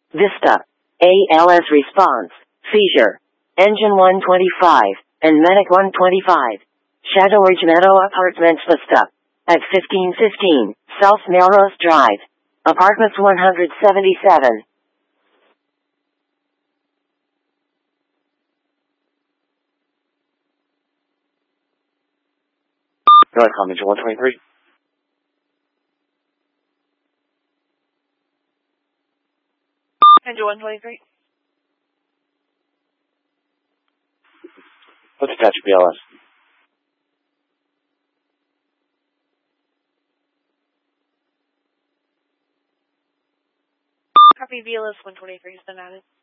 Vista. ALS response. Seizure. Engine 125 and Medic 125. Shadow Ridge Meadow Apartments Vista. At 1515 South Melrose Drive. Apartments 177. North Common Engine 123. Engine 123. Let's attach BLS. Copy BLS 123 is done added.